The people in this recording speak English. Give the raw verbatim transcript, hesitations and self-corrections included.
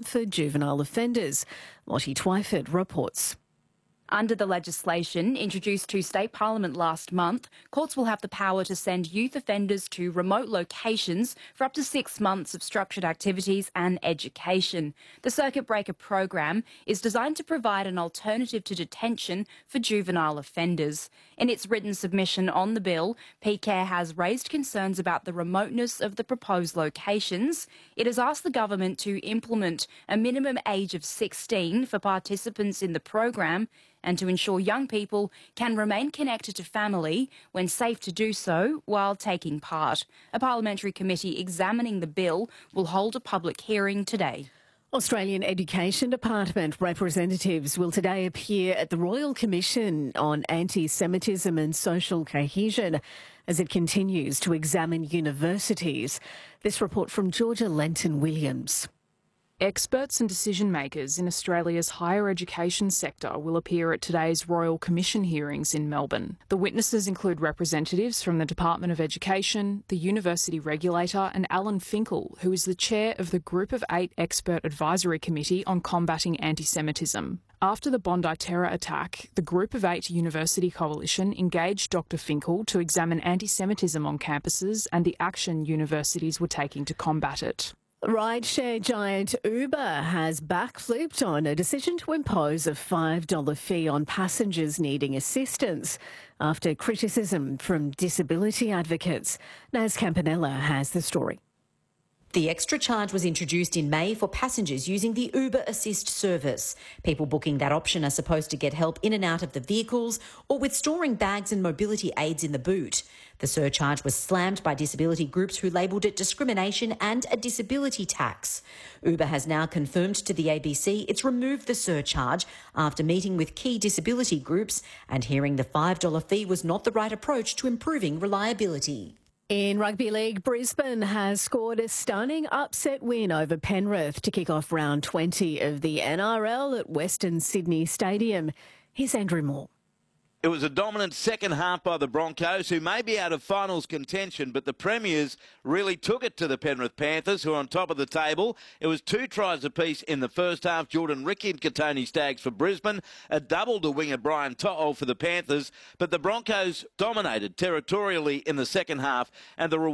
for juvenile offenders. Lottie Twyford reports. Under the legislation introduced to State Parliament last month, courts will have the power to send youth offenders to remote locations for up to six months of structured activities and education. The Circuit Breaker program is designed to provide an alternative to detention for juvenile offenders. In its written submission on the bill, P C A R E has raised concerns about the remoteness of the proposed locations. It has asked the government to implement a minimum age of sixteen for participants in the program and to ensure young people can remain connected to family when safe to do so while taking part. A parliamentary committee examining the bill will hold a public hearing today. Australian Education Department representatives will today appear at the Royal Commission on Anti-Semitism and Social Cohesion as it continues to examine universities. This report from Georgia Lenton-Williams. Experts and decision-makers in Australia's higher education sector will appear at today's Royal Commission hearings in Melbourne. The witnesses include representatives from the Department of Education, the University Regulator and Alan Finkel, who is the chair of the Group of Eight Expert Advisory Committee on Combating Anti-Semitism. After the Bondi terror attack, the Group of Eight University Coalition engaged Doctor Finkel to examine anti-Semitism on campuses and the action universities were taking to combat it. Rideshare giant Uber has backflipped on a decision to impose a five dollar fee on passengers needing assistance after criticism from disability advocates. Naz Campanella has the story. The extra charge was introduced in May for passengers using the Uber Assist service. People booking that option are supposed to get help in and out of the vehicles or with storing bags and mobility aids in the boot. The surcharge was slammed by disability groups who labelled it discrimination and a disability tax. Uber has now confirmed to the A B C it's removed the surcharge after meeting with key disability groups and hearing the five dollar fee was not the right approach to improving reliability. In Rugby League, Brisbane has scored a stunning upset win over Penrith to kick off round twenty of the N R L at Western Sydney Stadium. Here's Andrew Moore. It was a dominant second half by the Broncos, who may be out of finals contention, but the Premiers really took it to the Penrith Panthers, who are on top of the table. It was two tries apiece in the first half. Jordan Ricky and Katoni Staggs for Brisbane, a double to winger Brian To'o for the Panthers, but the Broncos dominated territorially in the second half, and the